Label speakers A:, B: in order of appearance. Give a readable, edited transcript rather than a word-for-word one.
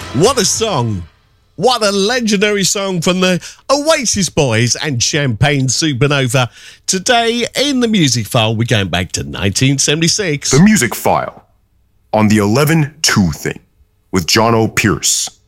A: What a song. What a legendary song from the Oasis Boys and Champagne Supernova. Today in the Music File, we're going back to 1976.
B: The Music File on the 11-2 thing with John O. Pierce.